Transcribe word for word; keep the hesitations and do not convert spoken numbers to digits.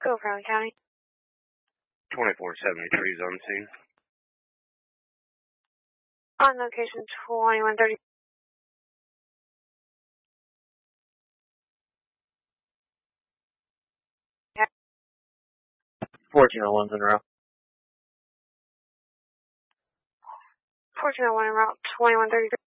Go, Franklin County. twenty-four seventy-three is on the scene. On location twenty-one thirty. fourteen oh one's in route. fourteen oh one en route twenty-one thirty-three.